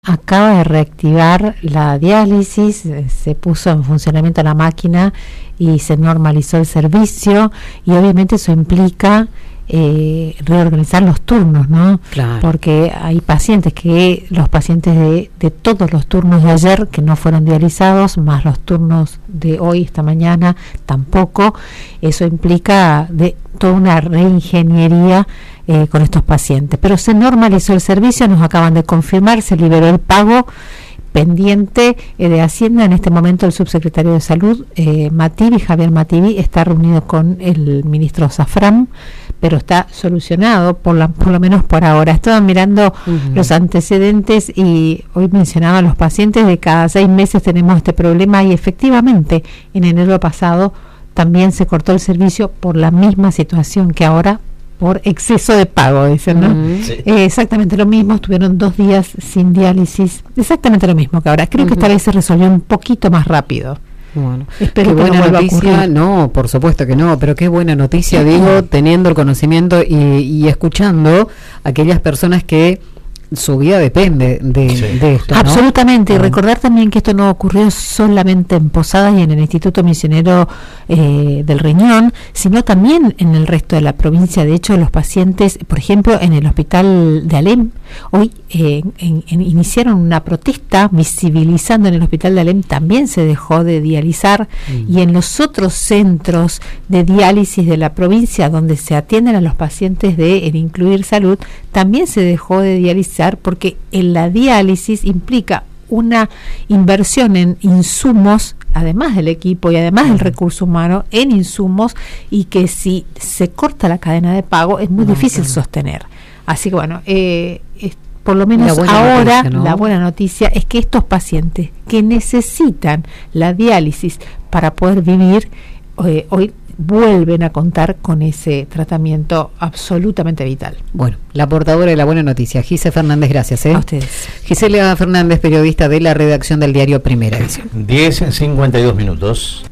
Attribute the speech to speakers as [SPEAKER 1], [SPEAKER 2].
[SPEAKER 1] Acaba de reactivar la diálisis, se puso en funcionamiento la máquina y se normalizó el servicio, y obviamente eso implica reorganizar los turnos, ¿no?
[SPEAKER 2] Claro.
[SPEAKER 1] Porque hay pacientes los pacientes de todos los turnos de ayer que no fueron dializados, más los turnos de hoy, esta mañana, tampoco. Eso implica toda una reingeniería con estos pacientes, pero se normalizó el servicio, nos acaban de confirmar, se liberó el pago pendiente de Hacienda. En este momento el subsecretario de Salud, Javier Mativi, está reunido con el ministro Zafrán, pero está solucionado, por lo menos por ahora. Estaban mirando los antecedentes y hoy mencionaba a los pacientes de cada 6 meses tenemos este problema, y efectivamente en enero pasado también se cortó el servicio por la misma situación que ahora, por exceso de pago, dicen, ¿no?
[SPEAKER 3] Sí.
[SPEAKER 1] Exactamente lo mismo, estuvieron 2 días sin diálisis, exactamente lo mismo que ahora. Creo que esta vez se resolvió un poquito más rápido.
[SPEAKER 2] Bueno,
[SPEAKER 1] espero
[SPEAKER 2] qué
[SPEAKER 1] que
[SPEAKER 2] buena
[SPEAKER 1] no vuelva
[SPEAKER 2] noticia.
[SPEAKER 1] a ocurrir.
[SPEAKER 2] No, por supuesto que no, pero qué buena noticia, digo, teniendo el conocimiento y escuchando a aquellas personas que su vida depende de esto, ¿no?
[SPEAKER 1] Absolutamente, y recordar también que esto no ocurrió solamente en Posadas y en el Instituto Misionero del Riñón, sino también en el resto de la provincia. De hecho, los pacientes, por ejemplo, en el hospital de Alem, hoy iniciaron una protesta visibilizando en el hospital de Alem también se dejó de dializar, y en los otros centros de diálisis de la provincia donde se atienden a los pacientes de Incluir Salud, también se dejó de dializar, porque en la diálisis implica una inversión en insumos, además del equipo y además del recurso humano, en insumos, y que si se corta la cadena de pago es muy difícil sostener. Así que bueno, por lo menos ahora noticia, ¿no? La buena noticia es que estos pacientes que necesitan la diálisis para poder vivir, hoy vuelven a contar con ese tratamiento absolutamente vital.
[SPEAKER 2] Bueno, la portadora de la buena noticia, Gisela Fernández, gracias.
[SPEAKER 1] A ustedes.
[SPEAKER 2] Gisela Fernández, periodista de la redacción del diario Primera Edición.
[SPEAKER 3] 10:52.